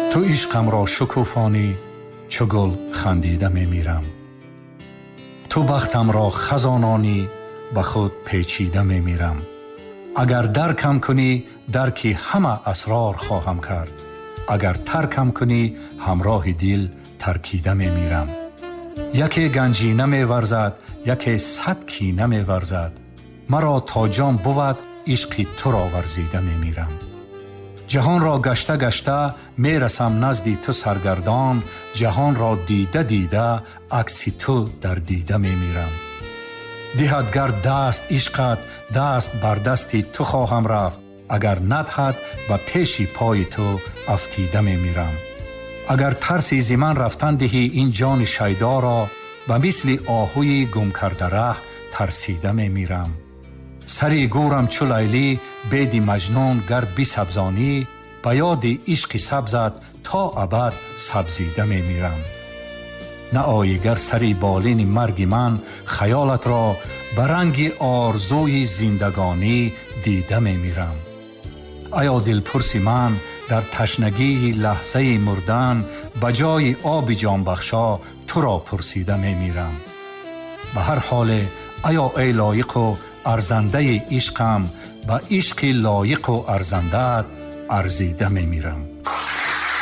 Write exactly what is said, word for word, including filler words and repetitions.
تو عشقم را شکوفانی چو گل خندیده میمیرم. تو بختم را خزانانی به خود پیچیده میمیرم. اگر درکم کنی درکی همه اسرار خواهم کرد. اگر ترکم کنی همراه دل ترکیده میمیرم. یکی گنجی نمیورزد یکی صد کی نمیورزد. مرا تا جان بود عشق تو را ورزیده میمیرم. جهان را گشته گشته میرسم نزدی تو سرگردان. جهان را دیده دیده عکس تو در دیده میمیرم. دهد گر دست عشقت دست بر دستی تو خواهم رفت. اگر ندهد و پیشی پای تو افتیده میمیرم. اگر ترسی ز من رفتن دهی این جان شیدا را و مثل آهوی گم کرده ره ترسیده میمیرم. سری گورم چو لیلی بید مجنون گر بسبزانی به یاد عشق سبزت تا ابد سبزیده میمیرم. نه آیی گر سری بالین مرگ من خیالت را به رنگ آرزوی زندگانی دیده میمیرم. ایا دل پرس من در تشنگی لحظه مردن به جای آب جان بخشا تو را پرسیده میمیرم. به هر حال ایا ای لایق و ارزنده عشقم به عشق لایق و ارزنده ارزیده میمیرم.